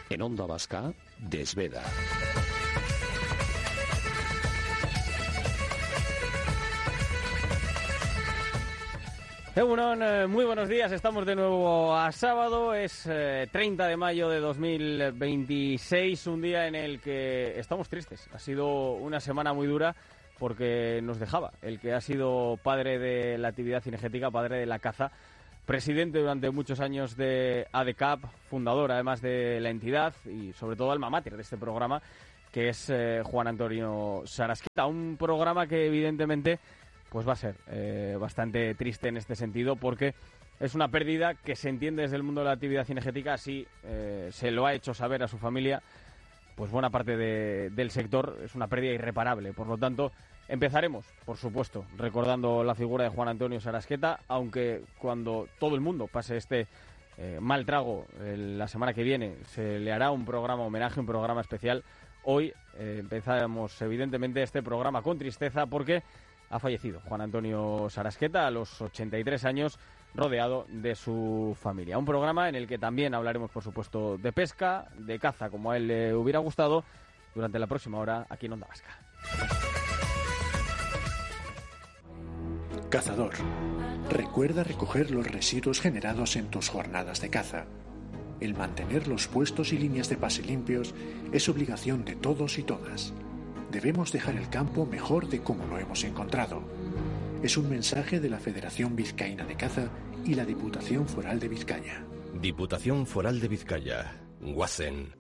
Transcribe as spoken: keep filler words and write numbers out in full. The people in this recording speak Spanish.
En Onda Vasca, Desveda. Egunon, eh, muy buenos días, estamos de nuevo a sábado, es eh, treinta de mayo de dos mil veintiséis, un día en el que estamos tristes. Ha sido una semana muy dura porque nos dejaba el que ha sido padre de la actividad cinegética, padre de la caza, presidente durante muchos años de A D C A P, fundador además de la entidad y sobre todo alma mater de este programa, que es eh, Juan Antonio Sarasqueta, un programa que evidentemente pues va a ser eh, bastante triste en este sentido porque es una pérdida que se entiende desde el mundo de la actividad cinegética, así eh, se lo ha hecho saber a su familia, pues buena parte de, del sector. Es una pérdida irreparable, por lo tanto empezaremos, por supuesto, recordando la figura de Juan Antonio Sarasqueta, aunque cuando todo el mundo pase este eh, mal trago eh, la semana que viene se le hará un programa homenaje, un programa especial. Hoy eh, empezamos evidentemente este programa con tristeza porque ha fallecido Juan Antonio Sarasqueta a los ochenta y tres años, rodeado de su familia. Un programa en el que también hablaremos, por supuesto, de pesca, de caza, como a él le hubiera gustado, durante la próxima hora aquí en Onda Vasca. Cazador, recuerda recoger los residuos generados en tus jornadas de caza. El mantener los puestos y líneas de pase limpios es obligación de todos y todas. Debemos dejar el campo mejor de como lo hemos encontrado. Es un mensaje de la Federación Vizcaína de Caza y la Diputación Foral de Vizcaya. Diputación Foral de Vizcaya. Guasen.